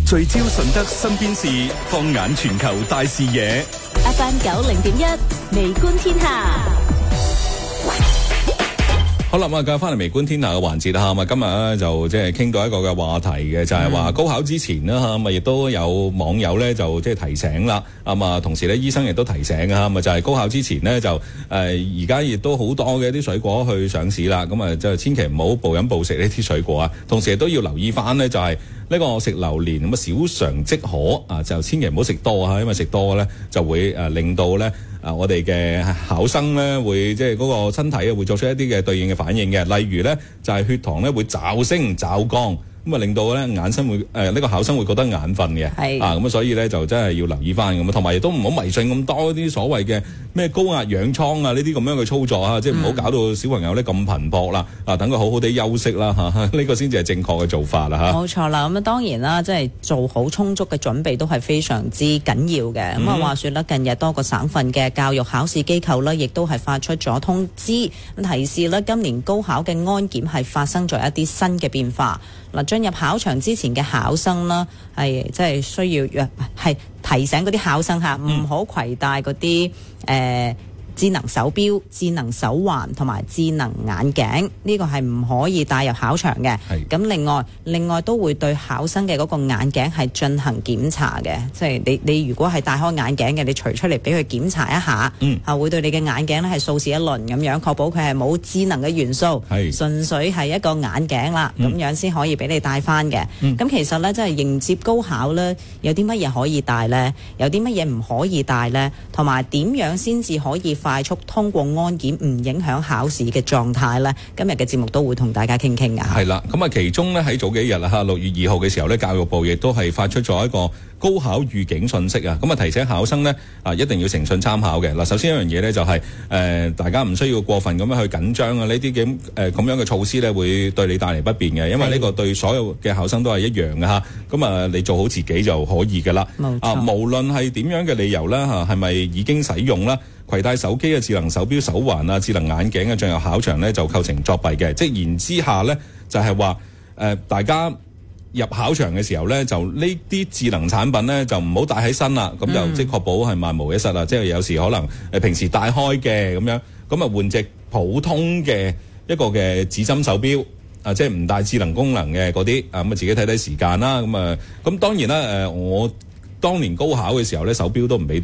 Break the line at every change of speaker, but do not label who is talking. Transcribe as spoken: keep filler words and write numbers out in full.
聚焦順德身邊事，放眼全球大視野。
F M 九零點一，微觀天下。
好啦，咁啊，繼續翻嚟微觀天下嘅環節啦，咁啊，今日咧就即係傾到一個嘅話題嘅，就係話高考之前啦，咁啊，亦都有網友咧就即係提醒啦，咁啊，同時咧醫生亦都提醒啊，咁啊，就係高考之前咧就誒而家亦都好多嘅啲水果去上市啦，咁啊，就千祈唔好暴飲暴食呢啲水果啊，同時亦都要留意翻咧就係呢個食榴蓮咁啊，少嘗即可啊，就千祈唔好食多啊，因為食多咧就會誒令到咧。啊！我哋嘅考生咧，會即係嗰個身體啊，會作出一啲嘅對應嘅反應嘅。例如咧，就係、是、血糖咧會驟升驟降，咁啊令到咧眼生會誒呢、呃這個考生會覺得眼瞓嘅。係啊，咁啊所以咧就真係要留意翻咁啊，同埋亦都唔好迷信咁多啲所謂嘅咩高壓氧倉啊呢啲咁樣嘅操作啊，即係唔好搞到小朋友咧咁頻撲啦。啊，等佢好好地休息啦嚇，呢、啊這個先至係正確嘅做法啦嚇。冇
錯啦，咁啊當然啦，即係做好充足嘅準備都係非常之緊要嘅。咁啊、嗯、話說咧，近日多個省份嘅教育考試機構咧，亦都係發出咗通知，提示咧今年高考嘅安檢係發生咗一啲新嘅變化。嗱，進入考場之前嘅考生啦，係即係需要係提醒嗰啲考生嚇，唔好攜帶嗰啲誒智能手錶、智能手環同埋智能眼鏡，呢個係唔可以帶入考場嘅。咁另外，另外都會對考生嘅嗰個眼鏡係進行檢查嘅，即係你你如果係戴開眼鏡嘅，你除出嚟俾佢檢查一下，嗯，係會對你嘅眼鏡咧係掃視一輪咁樣，確保佢係冇智能嘅元素，純粹係一個眼鏡啦，咁、嗯、樣先可以俾你戴翻嘅。咁、嗯、其實咧，即係迎接高考咧，有啲乜嘢可以戴咧？有啲乜嘢唔可以戴咧？同埋點樣先至可以快速通過安檢，唔影響考試嘅狀態呢？今日嘅節目都會同大家傾傾㗎。
係啦，咁啊，其中呢，喺早幾日啊，嚇六月二號嘅時候呢，教育部亦都係發出咗一個高考預警信息啊，咁啊提醒考生呢，啊一定要誠信參考嘅。嗱，首先一樣嘢呢，就係、是、誒、呃、大家唔需要過分咁樣去緊張啊，呢啲咁誒咁樣嘅措施呢，會對你帶嚟不便嘅，因為呢個對所有嘅考生都係一樣嘅嚇。咁啊，你做好自己就可以㗎啦。啊，無論係點樣嘅理由啦嚇，係咪已經使用啦？攜帶手機嘅智能手錶、手環啊、智能眼鏡啊進入考場咧，就構成作弊嘅。即係言之下咧，就係話誒大家入考場嘅時候咧，就呢啲智能產品咧就唔好帶喺身啦。咁就即係確保係萬無一失啦。嗯、即係有時可能誒平時戴開嘅咁樣，咁啊換隻普通嘅一個嘅指針手錶啊，即係唔帶智能功能嘅嗰啲啊，咁啊自己睇睇時間啦。咁啊咁當然啦誒、呃，我當年高考嘅時候咧，手錶都唔俾。